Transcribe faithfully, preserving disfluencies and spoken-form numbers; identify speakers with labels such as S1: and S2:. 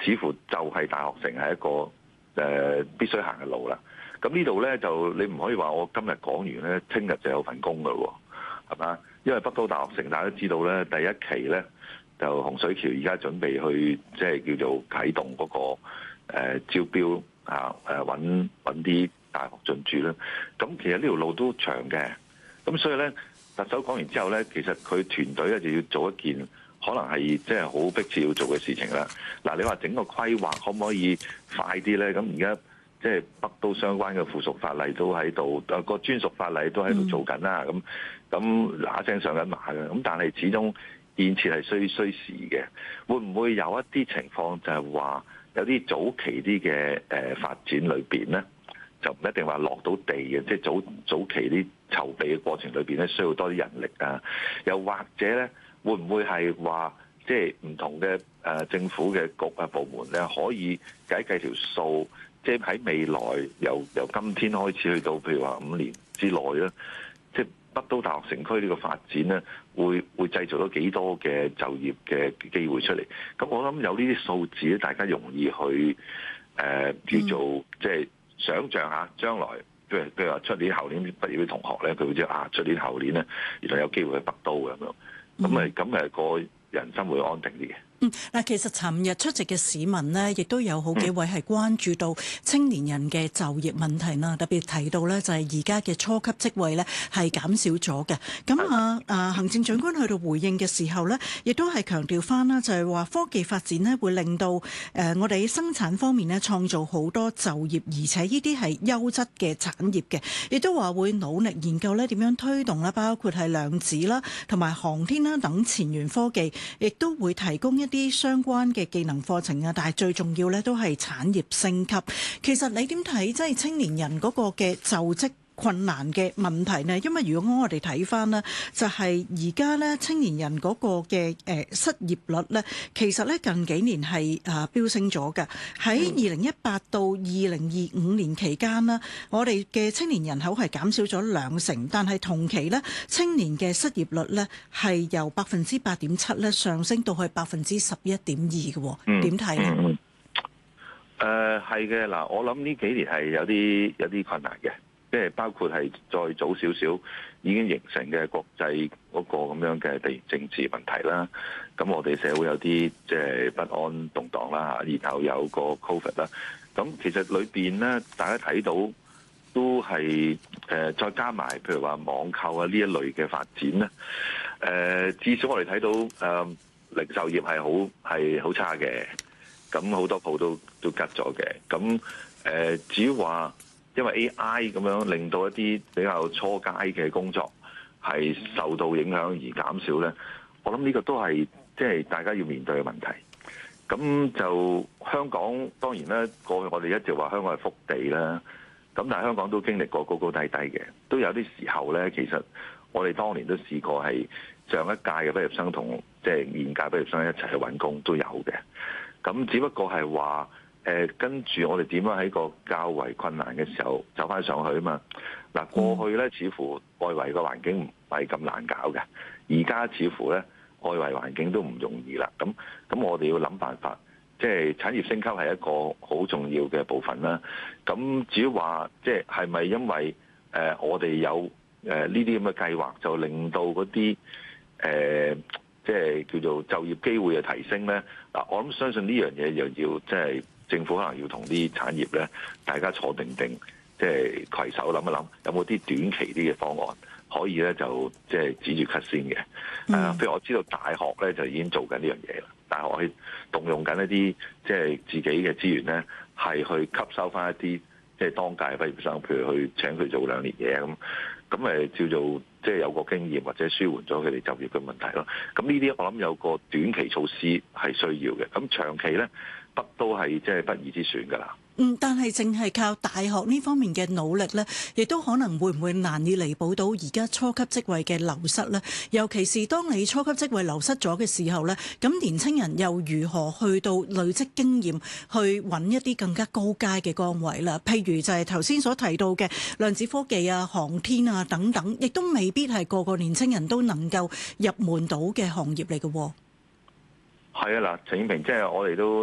S1: 似乎就係大學城係一個誒、呃、必須行嘅路啦。咁呢度咧就你唔可以話我今日講完咧，聽日就有份工噶咯，係嘛？因為北都大學城大家都知道咧，第一期咧就洪水橋而家準備去即係叫做啟動嗰、那個、呃、招標啊誒揾揾啲大學進駐啦。咁其實呢條路都長嘅，咁所以咧特首講完之後咧，其實佢團隊咧就要做一件可能係即係好迫切要做嘅事情啦。嗱，你話整個規劃可唔可以快啲咧？咁而家即係北都相關嘅附屬法例都喺度，誒個專屬法例都喺度做緊啦。咁咁嗱聲上緊馬嘅，咁但係始終建設係需需時嘅。會唔會有一啲情況就係話有啲早期啲嘅誒發展裏邊咧，就唔一定話落到地嘅，即係早早期啲籌備嘅過程裏邊咧，需要多啲人力啊。又或者咧，會唔會係話即係唔同嘅誒政府嘅局啊部門咧，可以計計條數？即係喺未來由由今天開始去到譬如話五年之內咧，即係北都大學城區呢個發展咧，會會製造咗幾多嘅就業嘅機會出嚟？咁我諗有呢啲數字咧，大家容易去誒、呃、叫做即係想像下將來，譬如譬如話出年後年畢業啲同學咧，佢會知啊出年後年咧原來有機會喺北都咁樣，咁咪咁咪個人生會安定啲嘅。
S2: 嗯，嗱，其實尋日出席嘅市民呢，亦都有好幾位係關注到青年人嘅就業問題啦。特別提到呢，就係而家嘅初級職位呢係減少咗嘅。咁啊啊，行政長官去到回應嘅時候呢，亦都係強調翻啦，就係話科技發展呢會令到誒我哋喺生產方面呢創造好多就業，而且呢啲係優質嘅產業嘅。亦都話會努力研究呢點樣推動啦，包括係量子啦、同埋航天啦等前沿科技，亦都會提供一啲相關嘅技能課程啊，但係最重要咧都係產業升級。其實你點睇即係青年人嗰個嘅就職困難嘅問題呢？因為如果我哋睇翻呢，就係而家咧青年人嗰個嘅誒失業率咧，其實咧近幾年係啊飆升咗嘅。喺二零一八到二零二五年期間呢，我哋嘅青年人口係減少咗兩成，但係同期咧青年嘅失業率咧係由百分之八點七咧上升到去百分之十一點二嘅。點睇呢？
S1: 誒係嘅嗱，我諗呢幾年係有啲有啲困難嘅。即係包括係再早少少已經形成嘅國際嗰個咁樣嘅地緣政治問題啦，咁我哋社會有啲即係不安動盪啦，然後有個 Covid 啦，咁其實裏邊咧大家睇到都係誒再加埋譬如話網購啊呢一類嘅發展咧，誒至少我哋睇到誒零售業係好係好差嘅，咁好多鋪都都吉咗嘅，咁誒至於話，因為 A I 咁樣令到一啲比較初階嘅工作係受到影響而減少咧，我諗呢個都係即係大家要面對嘅問題。咁就香港當然咧，過去我哋一直話香港係福地啦，咁但係香港都經歷過高高低低嘅，都有啲時候咧，其實我哋當年都試過係上一屆嘅畢業生同即係現屆畢業生一齊去揾工都有嘅。咁只不過係話。誒跟住我哋點樣喺個較為困難嘅時候走翻上去啊嘛？嗱，過去咧似乎外圍嘅環境唔係咁難搞嘅，而家似乎咧外圍環境都唔容易啦。咁咁我哋要諗辦法，即係產業升級係一個好重要嘅部分啦。咁至於話即係係咪因為誒我哋有誒呢啲咁嘅計劃，就令到嗰啲誒即係叫做就業機會嘅提升咧？嗱，我諗相信呢樣嘢又要即係。政府可能要同啲產業咧，大家坐定定，即係攜手諗一諗，有冇啲短期啲嘅方案可以咧，就即係止住咳先嘅。誒、嗯，譬如我知道大學咧就已經做緊呢樣嘢啦，大學去動用緊一啲即係自己嘅資源咧，係去吸收翻一啲即係當屆畢業生，譬如去請佢做兩年嘢咁，咁誒叫做即係有個經驗或者舒緩咗佢哋就業嘅問題咯。咁呢啲我諗有個短期措施係需要嘅，咁長期咧。北都係即係不二之選㗎啦。
S2: 嗯，但係淨係靠大學呢方面嘅努力呢，亦都可能會唔會難以彌補到而家初級職位嘅流失呢？尤其是當你初級職位流失咗嘅時候呢，咁年青人又如何去到累積經驗，去揾一啲更加高階嘅崗位啦？譬如就係頭先所提到嘅量子科技啊、航天啊等等，亦都未必係個個年青人都能夠入門到嘅行業嚟嘅。
S1: 係啊，嗱，陳燕平，即係我哋都。